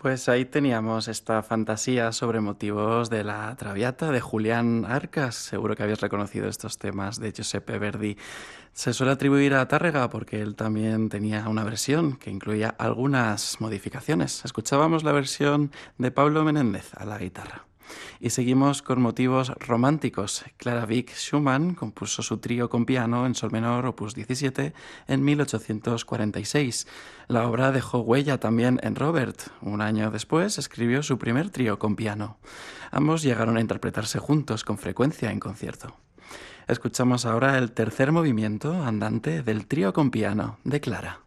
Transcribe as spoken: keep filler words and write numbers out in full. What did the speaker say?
Pues ahí teníamos esta fantasía sobre motivos de la Traviata de Julián Arcas. Seguro que habías reconocido estos temas de Giuseppe Verdi. Se suele atribuir a Tárrega porque él también tenía una versión que incluía algunas modificaciones. Escuchábamos la versión de Pablo Menéndez a la guitarra. Y seguimos con motivos románticos. Clara Wieck Schumann compuso su trío con piano en sol menor, opus diecisiete, en mil ochocientos cuarenta y seis. La obra dejó huella también en Robert. Un año después escribió su primer trío con piano. Ambos llegaron a interpretarse juntos con frecuencia en concierto. Escuchamos ahora el tercer movimiento andante del trío con piano de Clara.